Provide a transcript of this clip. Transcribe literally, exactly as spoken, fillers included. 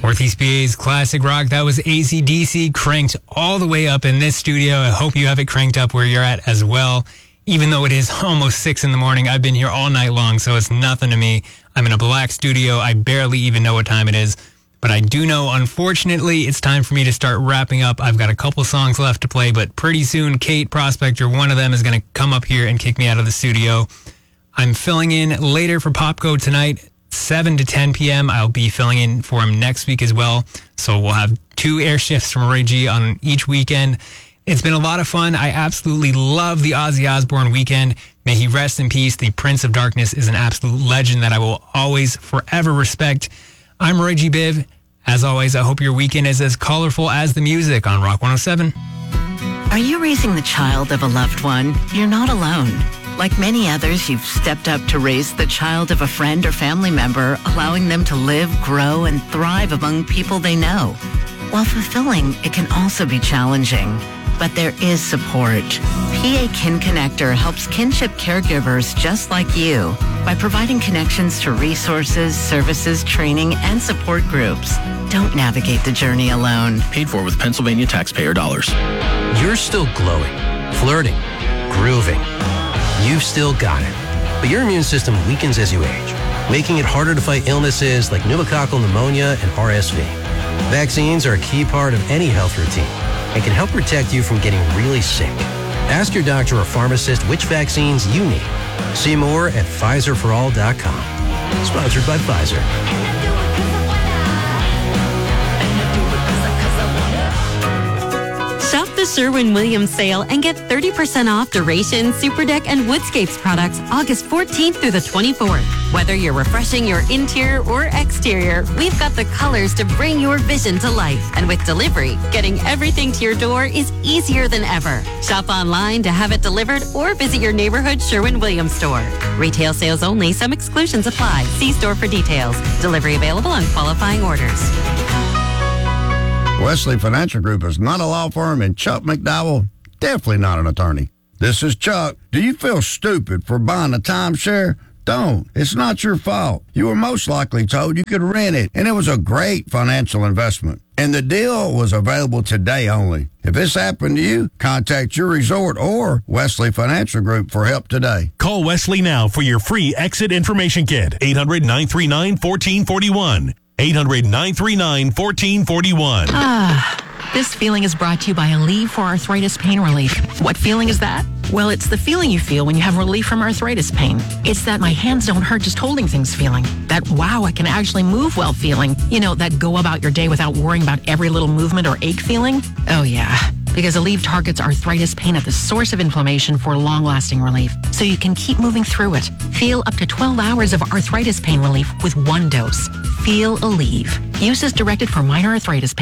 Northeast P A's classic rock. That was A C D C, cranked all the way up in this studio. I hope you have it cranked up where you're at as well. Even though it is almost six in the morning, I've been here all night long, so it's nothing to me. I'm in a black studio. I barely even know what time it is. But I do know, unfortunately, it's time for me to start wrapping up. I've got a couple songs left to play, but pretty soon, Kate Prospector, one of them, is going to come up here and kick me out of the studio. I'm filling in later for Popco tonight, seven to ten p.m. I'll be filling in for him next week as well. So we'll have two air shifts from Roy G on each weekend. It's been a lot of fun. I absolutely love the Ozzy Osbourne weekend. May he rest in peace. The Prince of Darkness is an absolute legend that I will always forever respect. I'm Roy G. Biv. As always, I hope your weekend is as colorful as the music on Rock one oh seven. Are you raising the child of a loved one? You're not alone. Like many others, you've stepped up to raise the child of a friend or family member, allowing them to live, grow, and thrive among people they know. While fulfilling, it can also be challenging. But there is support. P A Kin Connector helps kinship caregivers just like you by providing connections to resources, services, training, and support groups. Don't navigate the journey alone. Paid for with Pennsylvania taxpayer dollars. You're still glowing, flirting, grooving. You've still got it. But your immune system weakens as you age, making it harder to fight illnesses like pneumococcal pneumonia and R S V. Vaccines are a key part of any health routine and can help protect you from getting really sick. Ask your doctor or pharmacist which vaccines you need. See more at Pfizer for all dot com. Sponsored by Pfizer. Shop the Sherwin-Williams sale and get thirty percent off Duration, Superdeck, and Woodscapes products August fourteenth through the twenty-fourth. Whether you're refreshing your interior or exterior, we've got the colors to bring your vision to life. And with delivery, getting everything to your door is easier than ever. Shop online to have it delivered or visit your neighborhood Sherwin-Williams store. Retail sales only. Some exclusions apply. See store for details. Delivery available on qualifying orders. Wesley Financial Group is not a law firm, and Chuck McDowell, definitely not an attorney. This is Chuck. Do you feel stupid for buying a timeshare? Don't. It's not your fault. You were most likely told you could rent it, and it was a great financial investment. And the deal was available today only. If this happened to you, contact your resort or Wesley Financial Group for help today. Call Wesley now for your free exit information kit. eight hundred, nine three nine, one four four one. eight hundred, nine three nine, one four four one. Ah, this feeling is brought to you by Aleve for Arthritis Pain Relief. What feeling is that? Well, it's the feeling you feel when you have relief from arthritis pain. It's that my hands don't hurt just holding things feeling. That, wow, I can actually move well feeling. You know, that go about your day without worrying about every little movement or ache feeling. Oh, yeah. Because Aleve targets arthritis pain at the source of inflammation for long-lasting relief, so you can keep moving through it. Feel up to twelve hours of arthritis pain relief with one dose. Feel Aleve. Use is directed for minor arthritis pain.